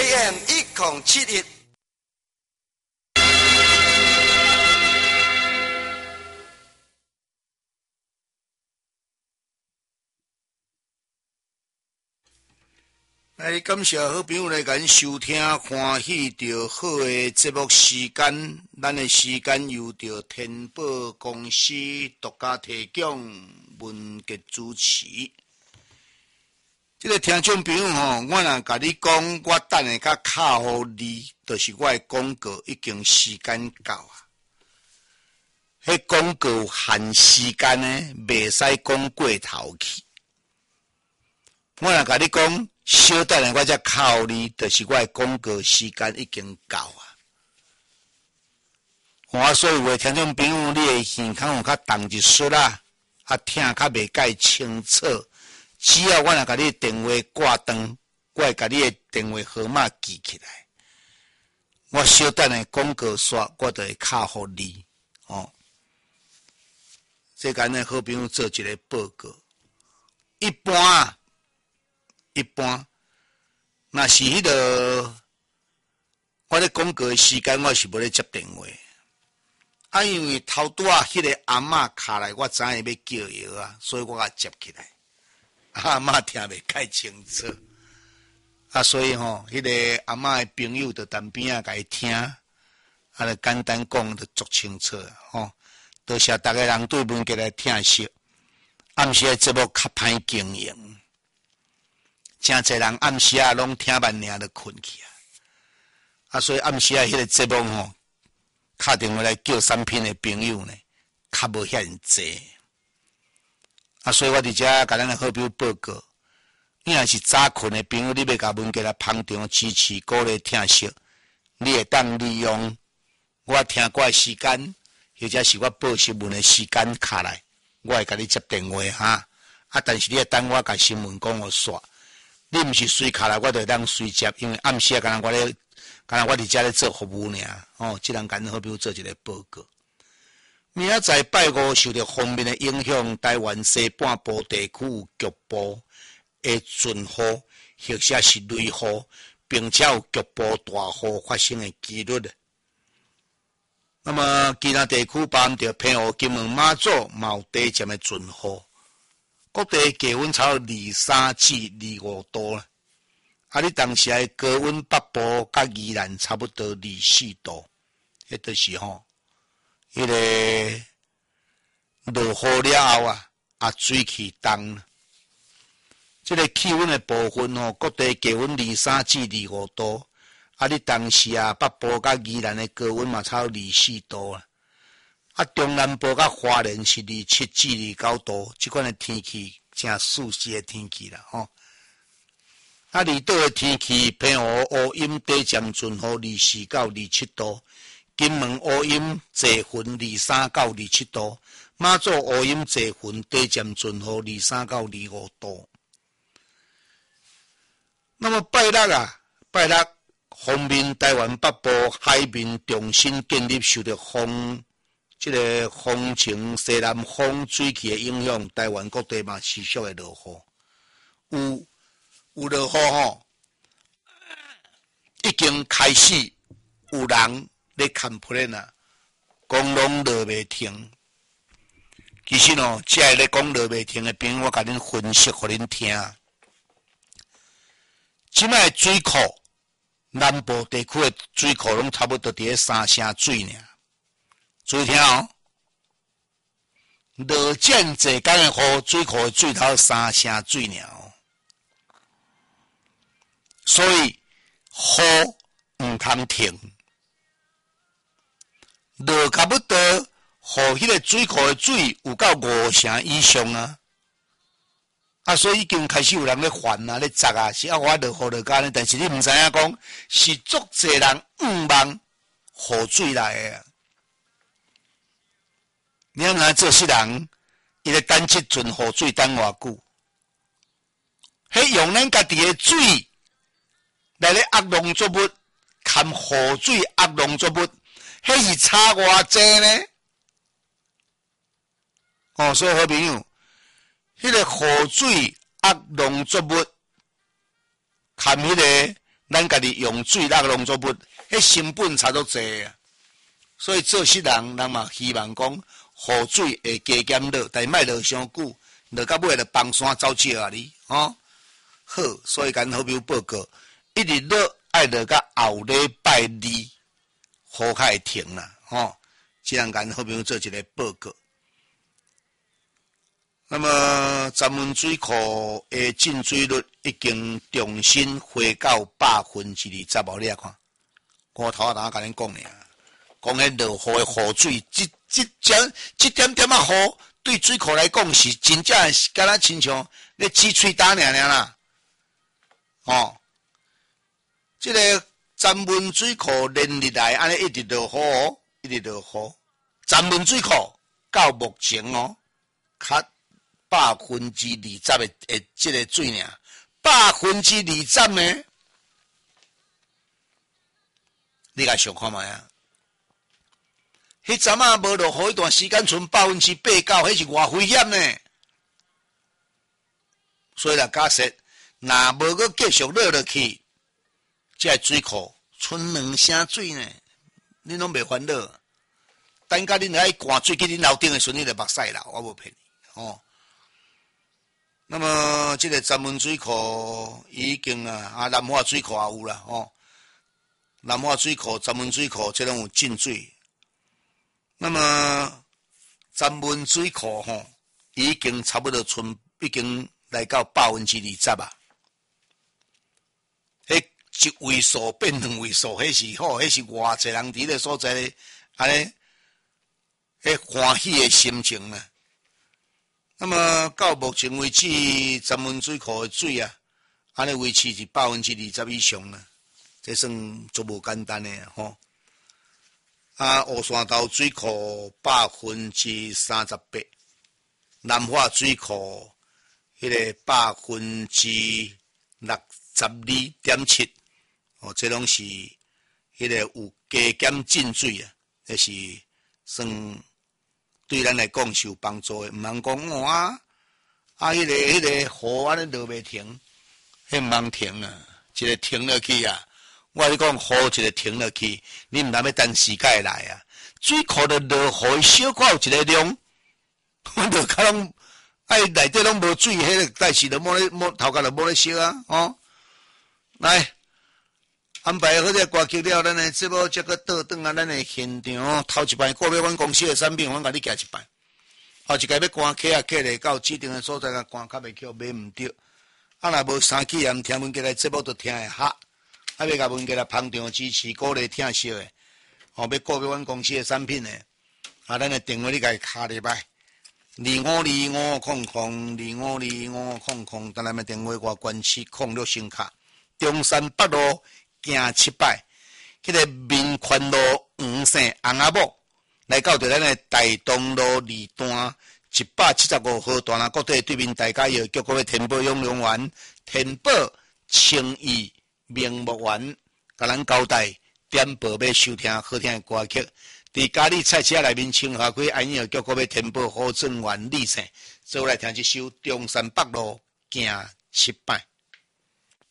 AM 1071。来，感谢好朋友来甲咱收听，欢喜着好的节目时间。咱的时间由着天宝公司独家提供，文杰主持。这个听众朋友吼，我若甲你讲，我等下甲敲互你，就是我的广告已经时间到啊。迄广告限时间呢，袂使讲过头去。我若甲你讲。小等下我才敲你，就是我的广告时间已经到啊！我所有的听众朋友，你的耳孔有较重一丝啦，听较袂介清楚。只要我若甲你电话挂断，我会甲你的电话号码记起来。我小等下广告煞，我就会敲互你哦。这间的好朋友做一个报告，一般。若是迄个，我咧广告的时间，我是无咧接电话。啊，因为头拄啊，迄个阿嬷卡来，我知影要叫药啊，所以我甲接起来。阿嬷听袂介清楚，啊，所以吼，迄个阿嬷的朋友就单边啊，甲伊听，啊，就简单讲就足清楚吼。多谢逐个人对文杰来听惜，暗时的节目较歹经营。真侪人暗时啊，拢听慢领就困去啊！所以暗时啊，迄个节目吼，打电话来叫产品的朋友呢，较无遐济。啊，所以我伫遮甲咱的好朋友报告，你若是早困的朋友，你要甲文杰来捧场支持鼓励听惜，你会当利用我听歌的时间，或者是我报新闻的时间卡来，我会甲你接电话哈。啊，但是你会等我甲新闻讲互煞。你毋是随卡来，我就会当随接，因为暗时啊，敢若我伫遮咧做服务尔，哦，即人敢好比如做一个报告。明仔载拜五受到锋面的影响，台湾西半部地区有局部的阵雨，或者是雷雨，并且有局部大雨发生的几率。那么其他地区包含着澎湖、金门、马祖，嘛有短暂的阵雨。各地低温超23至25度啦，啊！你当时的高温北部甲宜兰差不多24度，迄就是吼，迄个落雨了后啊，水气重。这个气温的部分吼，各地低温23至25度，啊！你当时啊，北部甲宜兰的高温嘛差不多24度啦。啊，中南部甲花莲是27至29度，即款的天气正舒适的天气啦，吼。啊，离岛的天气，澎湖乌阴短暂阵雨24到27度，金门乌阴侪云23到27度，马祖乌阴侪云短暂阵雨23到25度。那么拜六方面，台湾北部海面重新建立受到这个风情西南风水气的影响，台湾各地嘛持续的落雨，有落雨吼，已经开始有人咧complain啊，讲拢落袂停。其实哦，即个咧讲落袂停的朋友，我甲恁分析互恁听。即摆水库，南部地区的水库拢差不多伫咧3成水尔。注意听哦，落渐济天的雨，水库的水头3成水尔哦。所以雨毋通停，落差不多，互迄个水库的水有到5成以上啊。啊，所以已经开始有人咧烦啊，咧责啊，是啊，我落雨落干呢，但是你毋知影讲，是足济人望雨水来的啊。你看做世人，伊咧等即阵雨水等偌久？迄用咱家己的水来咧压农作物，含雨水压农作物，迄是差偌济呢？哦，所以好朋友，迄个雨水压农作物，含迄个咱家己用水落农作物，迄成本差足济啊。所以做事人嘛希望讲，雨水会加减落，但莫落伤久，落到尾就崩山走石啊你，吼。好，所以甲好朋友报告，一直落爱落到后礼拜二，雨才会停啦，吼。只能甲好朋友做一个报告。那么闸门水库的进水率已经重新回到20%无？你来看，我头仔甲恁讲尔。讲迄落雨的雨水，这点点啊雨，对水库来讲是真正是敢若亲像咧挤喙打尔啦。哦，这个闸门水库连日来安尼一直落雨，一直落雨。闸门水库到目前哦，较20%的这个水尔，20%呢？你甲想看卖啊？迄阵啊无落雨，迄段时间剩8%、9%，迄是偌危险呢。所以啦，假设若无搁继续落去，这水库剩2升水呢，恁拢袂烦恼。等甲恁爱灌水去恁楼顶的时阵，你就目屎流，我无骗你哦。那么这个闸门水库已经南华水库也有啦哦。南华水库、闸门水库这拢有进水。那么闸门水库吼，已经差不多已经来到20%啊。迄一位数变2位数，迄是好，迄是偌济人伫咧所在咧，安尼，迄欢喜的心情啊。那么到目前为止，闸门水库的水啊，安尼维持是20%以上啦，这算足无简单的吼。乌山头水库38%，南华水库迄个62.7%，哦，这拢是迄个有加减进水啊，这是算对咱来讲是有帮助的。毋通讲迄个雨安尼落袂停，迄毋通停啊，一个停落去啊。我你讲雨一个停落去，你毋通要等时间会来啊。水库的落雨小可有一个量，我落较拢内底拢无水，迄个代志都冇头壳就冇咧烧啊，哦。来安排好这歌曲了，咱的节目这个倒转啊，咱的现场头一摆个别阮公司的产品，阮甲你行一摆。后一摆要赶客啊，客来到指定的所在啊，赶较袂去，买毋着。啊，若无生气啊，听文家来节目都听会哈。啊，要甲文家来捧场支持，鼓励听惜的。哦，要购买阮公司的产品的，啊，咱的电话你甲伊卡入来，252500252500，咱来的电话我关七06先卡，中山北路行7摆，迄个民权路黄姓红阿母，来到着咱的大东路2段175号大南国际对面大家药局，各位天宝永隆园、天宝清义名木园，甲咱交代点播要收听好听的歌曲。伫嘉义菜市仔内面，清华区安药局各位天宝好正园李姓，做来听一首中山北路行7摆。